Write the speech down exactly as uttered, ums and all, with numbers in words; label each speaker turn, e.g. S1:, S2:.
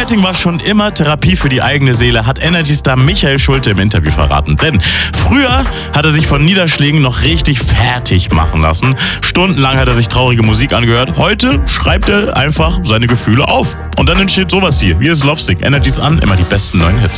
S1: Songwriting war schon immer Therapie für die eigene Seele, hat Energy-Star Michael Schulte im Interview verraten. Denn früher hat er sich von Niederschlägen noch richtig fertig machen lassen. Stundenlang hat er sich traurige Musik angehört. Heute schreibt er einfach seine Gefühle auf. Und dann entsteht sowas hier. Hier ist Lovesick. Energies an, immer die besten neuen Hits.